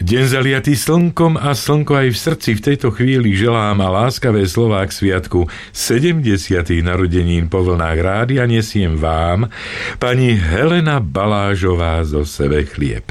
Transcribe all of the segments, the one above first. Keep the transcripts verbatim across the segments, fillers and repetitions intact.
Deň zaliatý slnkom a slnko aj v srdci v tejto chvíli želám a láskavé slová k sviatku sedemdesiatych narodenín po vlnách rádia nesiem vám, pani Helena Balážová zo Sebe chlieb.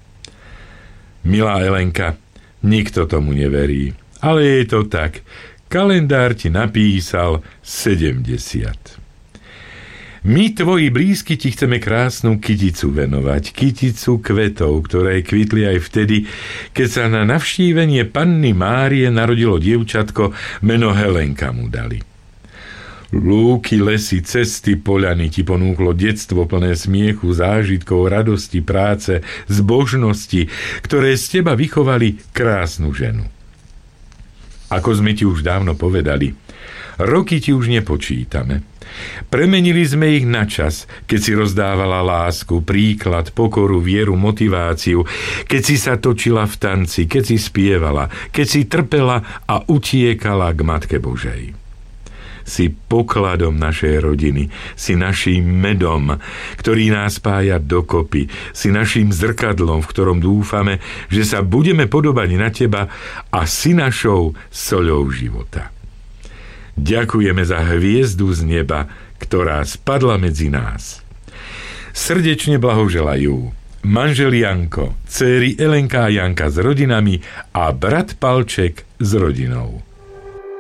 Milá Elenka, nikto tomu neverí, ale je to tak. Kalendár ti napísal sedemdesiat. My, tvoji blízky, ti chceme krásnu kyticu venovať. Kyticu kvetov, ktoré kvitli aj vtedy, keď sa na navštívenie Panny Márie narodilo dievčatko, meno Helenka mu dali. Lúky, lesy, cesty, poľany ti ponúklo detstvo plné smiechu, zážitkov, radosti, práce, zbožnosti, ktoré z teba vychovali krásnu ženu. Ako sme ti už dávno povedali, roky ti už nepočítame. Premenili sme ich na čas, keď si rozdávala lásku, príklad, pokoru, vieru, motiváciu, keď si sa točila v tanci, keď si spievala, keď si trpela a utiekala k Matke Božej. Si pokladom našej rodiny, si naším medom, ktorý nás spája dokopy, si naším zrkadlom, v ktorom dúfame, že sa budeme podobať na teba a si našou soľou života. Ďakujeme za hviezdu z neba, ktorá spadla medzi nás. Srdečne blahoželajú manžel Janko, dcéry Elenka a Janka s rodinami a brat Palček s rodinou.